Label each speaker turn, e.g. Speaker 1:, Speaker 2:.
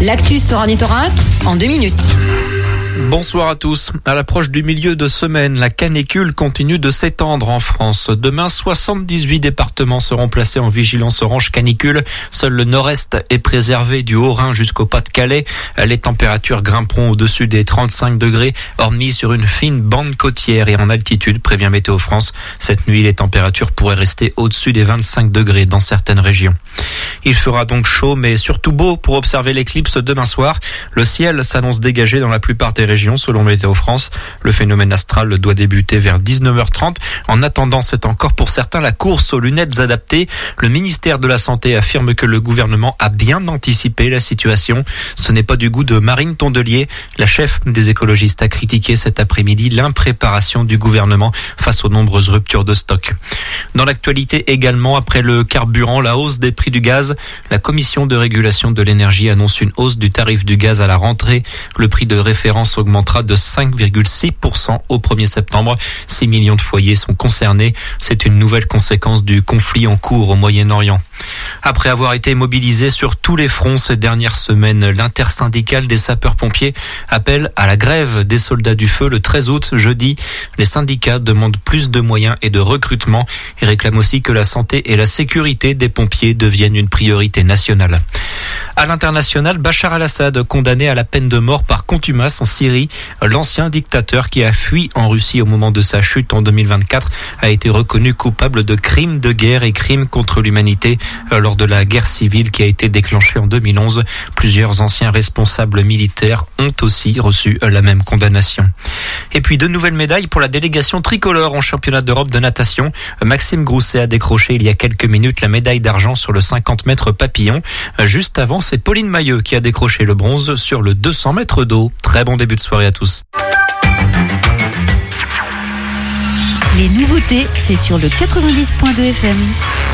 Speaker 1: L'actu sur Ornithorynque en 2 minutes.
Speaker 2: Bonsoir à tous. À l'approche du milieu de semaine, la canicule continue de s'étendre en France. Demain, 78 départements seront placés en vigilance orange canicule. Seul le nord-est est préservé du Haut-Rhin jusqu'au Pas-de-Calais. Les températures grimperont au-dessus des 35 degrés, hormis sur une fine bande côtière et en altitude, prévient Météo France. Cette nuit, les températures pourraient rester au-dessus des 25 degrés dans certaines régions. Il fera donc chaud, mais surtout beau pour observer l'éclipse demain soir. Le ciel s'annonce dégagé dans la plupart des régions, selon Météo France. Le phénomène astral doit débuter vers 19h30. En attendant, c'est encore pour certains la course aux lunettes adaptées. Le ministère de la Santé affirme que le gouvernement a bien anticipé la situation. Ce n'est pas du goût de Marine Tondelier. La chef des écologistes a critiqué cet après-midi l'impréparation du gouvernement face aux nombreuses ruptures de stock. Dans l'actualité également, après le carburant, la hausse des prix du gaz, la Commission de régulation de l'énergie annonce une hausse du tarif du gaz à la rentrée. Le prix de référence augmentera de 5,6% au 1er septembre. 6 millions de foyers sont concernés. C'est une nouvelle conséquence du conflit en cours au Moyen-Orient. Après avoir été mobilisé sur tous les fronts ces dernières semaines, l'intersyndicale des sapeurs-pompiers appelle à la grève des soldats du feu le 13 août, jeudi. Les syndicats demandent plus de moyens et de recrutement et réclament aussi que la santé et la sécurité des pompiers deviennent une priorité nationale. À l'international, Bachar al-Assad, condamné à la peine de mort par contumace en Syrie. L'ancien dictateur qui a fui en Russie au moment de sa chute en 2024 a été reconnu coupable de crimes de guerre et crimes contre l'humanité lors de la guerre civile qui a été déclenchée en 2011. Plusieurs anciens responsables militaires ont aussi reçu la même condamnation. Et puis 2 nouvelles médailles pour la délégation tricolore en championnat d'Europe de natation. Maxime Grousset a décroché il y a quelques minutes la médaille d'argent sur le 50 mètres papillon. Juste avant, c'est Pauline Mailleux qui a décroché le bronze sur le 200 mètres d'eau. Très bon début de soirée à tous.
Speaker 1: Les nouveautés, c'est sur le 90.2 FM.